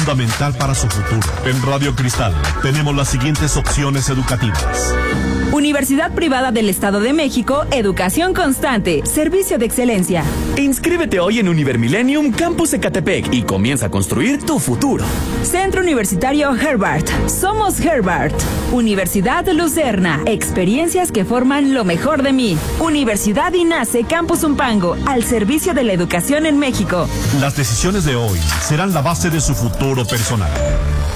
fundamental para su futuro. En Radio Cristal tenemos las siguientes opciones educativas. Universidad Privada del Estado de México, educación constante, servicio de excelencia. Inscríbete hoy en Univermillennium Campus Ecatepec y comienza a construir tu futuro. Centro Universitario Herbart. Somos Herbart. Universidad Lucerna. Experiencias que forman lo mejor de mí. Universidad INACE Campus Umpango, al servicio de la educación en México. Las decisiones de hoy serán la base de su futuro personal.